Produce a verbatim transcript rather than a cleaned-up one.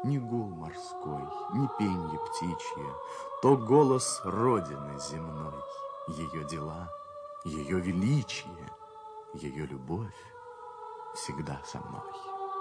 Ни гул морской, ни пенье птичье, то голос Родины земной, ее дела, ее величие, ее любовь всегда со мной.